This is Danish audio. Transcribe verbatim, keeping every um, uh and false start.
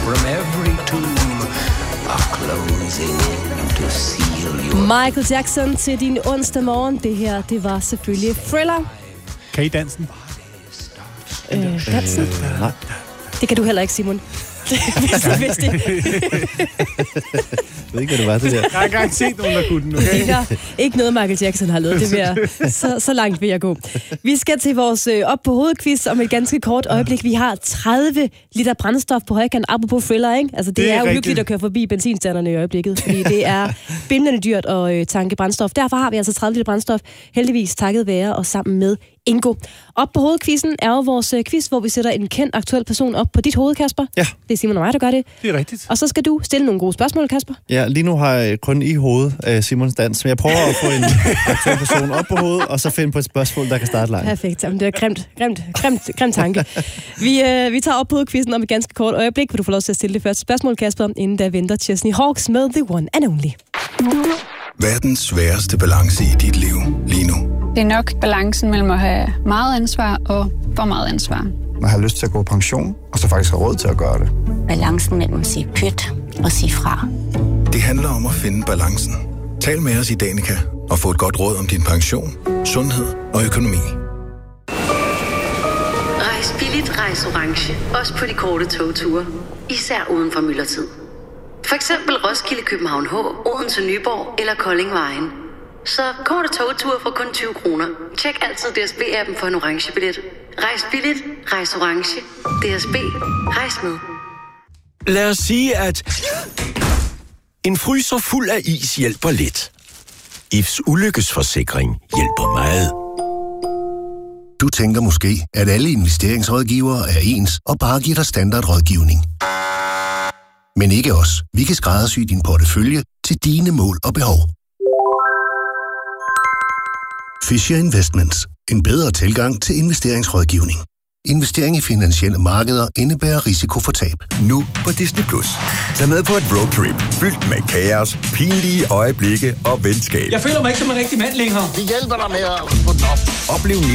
from every tomb are closing to seal your... Michael Jackson til din onsdag morgen. Det her, det var selvfølgelig Thriller. Kan I dansen? Øh, dansen? Øh, nej. Det kan du heller ikke, Simon. Det vidste jeg vidste ikke. Jeg ved ikke, hvad det var, det der. Jeg har engang set nogen, der kunne den. Okay? Ikke, ikke noget, Michael Jackson har lavet. Det vil jeg, så, så langt vil jeg gå. Vi skal til vores øh, op på hovedquiz om et ganske kort øjeblik. Vi har tredive liter brændstof på højkant, apropos Thriller, ikke? Altså, det, det er, er uhyggeligt at køre forbi benzinstanderne i øjeblikket, fordi det er bimlende dyrt at øh, tanke brændstof. Derfor har vi altså tredive liter brændstof, heldigvis takket være og sammen med Ingo. Op på hovedquizzen er jo vores øh, quiz, hvor vi sætter en kendt aktuel person op på dit hoved, Kasper. Ja. Det er Simon og mig, der gør det. Det er rigtigt. Og så skal du stille nogle gode spørgsmål, Kasper. Ja, lige nu har jeg kun i hovedet uh, Simons dans, men jeg prøver at få en aktuel person op på hovedet, og så finde på et spørgsmål, der kan starte lejen. Perfekt. Jamen, det er grimt, grimt, grimt, grimt tanke. Vi, øh, vi tager op på hovedquizzen om et ganske kort øjeblik, hvor du får lov til at stille det første spørgsmål, Kasper, inden der venter Chesney Hawks med The One and Only. Verdens sværeste balance i dit liv lige nu. Det er nok balancen mellem at have meget ansvar og for meget ansvar. Man har lyst til at gå på pension, og så faktisk har råd til at gøre det. Balancen mellem at sige pyt og sige fra. Det handler om at finde balancen. Tal med os i Danica og få et godt råd om din pension, sundhed og økonomi. Rejs billigt, rejs orange. Også på de korte togture. Især uden for myldretid. For eksempel Roskilde, København H, Odense, Nyborg eller Kolding Vejen. Så korte togture for kun tyve kroner. Tjek altid D S B-appen for en orange billet. Rejs billigt, rejs orange. D S B, rejs med. Lad os sige, at en fryser fuld af is hjælper lidt. I F's ulykkesforsikring hjælper meget. Du tænker måske, at alle investeringsrådgivere er ens og bare giver dig standardrådgivning. Men ikke os. Vi kan skræddersy din portefølje til dine mål og behov. Fisher Investments. En bedre tilgang til investeringsrådgivning. Investering i finansielle markeder indebærer risiko for tab. Nu på Disney Plus. Tag med på et roadtrip fyldt med kaos, pinlige øjeblikke og venskab. Jeg føler mig ikke som en rigtig mand længere. Vi hjælper dig med at få den op. Oplev